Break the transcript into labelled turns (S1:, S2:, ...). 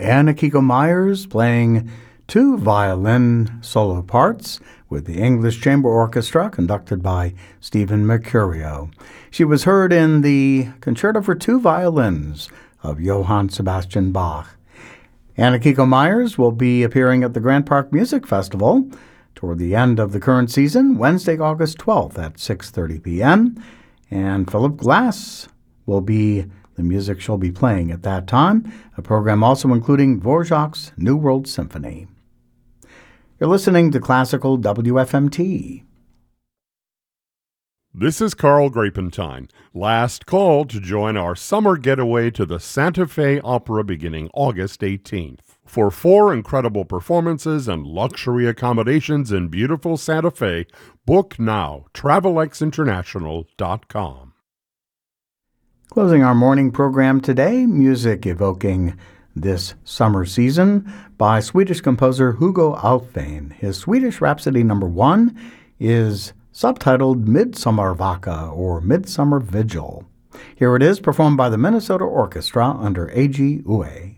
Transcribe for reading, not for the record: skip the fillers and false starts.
S1: Anna-Kiko Myers playing two violin solo parts with the English Chamber Orchestra conducted by Stephen Mercurio. She was heard in the Concerto for Two Violins of Johann Sebastian Bach. Anna-Kiko Myers will be appearing at the Grant Park Music Festival toward the end of the current season, Wednesday, August 12th at 6:30 p.m., and Philip Glass will be the music she'll be playing at that time, a program also including Dvorak's New World Symphony. You're listening to Classical WFMT.
S2: This is Carl Grapentine. Last call to join our summer getaway to the Santa Fe Opera beginning August 18th. For 4 incredible performances and luxury accommodations in beautiful Santa Fe, book now, TravelXInternational.com.
S1: Closing our morning program today, music evoking this summer season by Swedish composer Hugo Alfvén. His Swedish Rhapsody No. 1 is subtitled Midsommarvaka or Midsummer Vigil. Here it is performed by the Minnesota Orchestra under A.G. Ue.